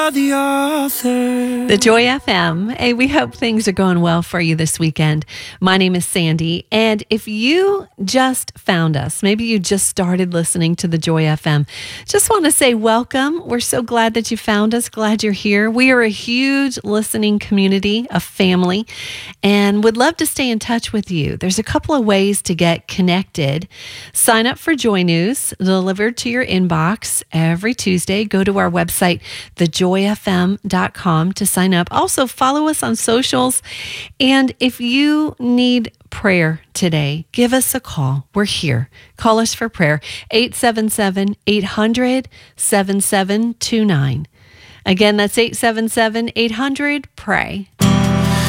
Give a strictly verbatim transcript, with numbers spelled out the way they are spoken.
The author. The Joy F M. Hey, we hope things are going well for you this weekend. My name is Sandy, and if you just found us, maybe you just started listening to the Joy F M, just want to say welcome. We're so glad that you found us, glad you're here. We are a huge listening community, a family, and would love to stay in touch with you. There's a couple of ways to get connected. Sign up for Joy News, delivered to your inbox every Tuesday. Go to our website, the joy f m dot com, to sign up. Also, follow us on socials. And if you need prayer today, give us a call. We're here. Call us for prayer. eight seven seven, eight hundred, seven seven two nine. Again, that's eight seven seven, eight hundred, pray.